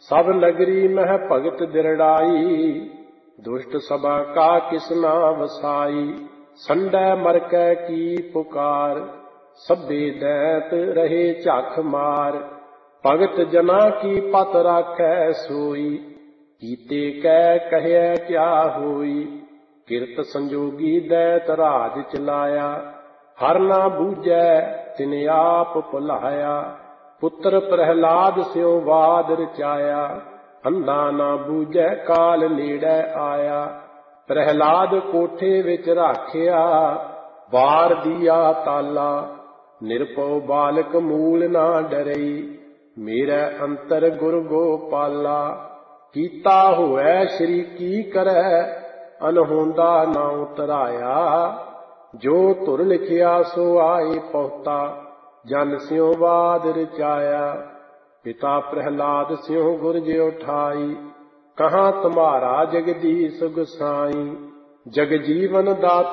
सब नगरी मह भगत दिरड़ाई, दुष्ट सभा का किसना वसाई। संडै मरकै की पुकार, सभे दैत रहे झख मार। भगत जना की पत राखै सोई, कीते कै कहिए क्या होई। किरत संजोगी दैत राज चलाया, हर ना बूझै तिन आप भुलाया। पुत्र प्रहलाद स्यों वाद रचाया, अंधा ना बूझै काल नेड़े आया। प्रहलाद कोठे विच राखिया, बार दिया ताला। निरपौ बालक मूल ना डरई, मेरे अंतर गुर गोपाला। कीता होए श्री की करै, अनहोंदा ना उतराया। जो धुर लिखिया सो आए पहुता, जन स्यों वाद रचाया। पिता प्रहलाद स्यों गुर ज्यों ठाई, कहाँ तुम्हारा जगदीश गोसाई। जग जीवन दाता